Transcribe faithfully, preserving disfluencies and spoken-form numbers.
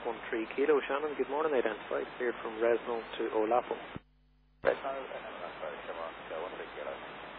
one three Kilo. Shannon, good morning. Identified here from Resno to Olapo. Resno, and I'm sorry, come on, so one three Kilo.